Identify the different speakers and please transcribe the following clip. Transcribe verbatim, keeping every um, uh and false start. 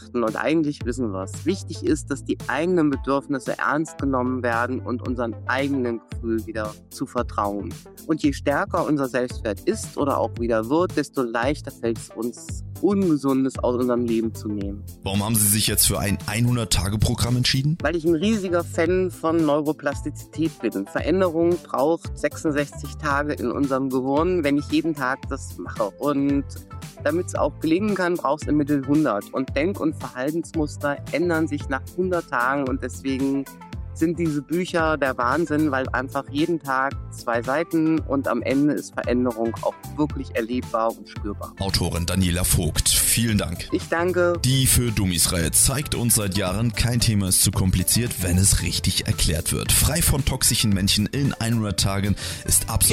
Speaker 1: betrachten und eigentlich wissen wir es. Wichtig ist, dass die eigenen Bedürfnisse ernst genommen werden und unseren eigenen Gefühl wieder zu vertrauen. Und je stärker unser Selbstwert ist oder auch wieder wird, desto leichter fällt es uns, Ungesundes aus unserem Leben zu nehmen.
Speaker 2: Warum haben Sie sich jetzt für ein hundert-Tage-Programm entschieden?
Speaker 1: Weil ich ein riesiger Fan von Neuroplastizität bin. Veränderung braucht sechsundsechzig Tage in unserem Gehirn, wenn ich jeden Tag das mache. Und damit es auch gelingen kann, braucht es im Mittel hundert. Und Denk- und Verhaltensmuster ändern sich nach hundert Tagen und deswegen sind diese Bücher der Wahnsinn, weil einfach jeden Tag zwei Seiten und am Ende ist Veränderung auch wirklich erlebbar und spürbar.
Speaker 2: Autorin Daniela Vogt, vielen Dank.
Speaker 1: Ich danke.
Speaker 2: Die Für Dummies-Reihe zeigt uns seit Jahren, kein Thema ist zu kompliziert, wenn es richtig erklärt wird. Frei von toxischen Menschen in hundert Tagen ist absolut